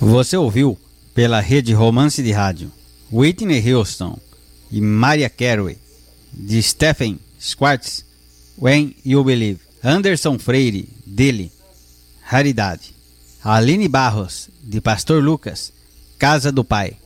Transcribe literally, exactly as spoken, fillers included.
Você ouviu, pela rede Romance de Rádio, Whitney Houston e Mariah Carey, de Stephen Schwartz, When You Believe. Anderson Freire, dele, Raridade. Aline Barros, de Pastor Lucas, Casa do Pai.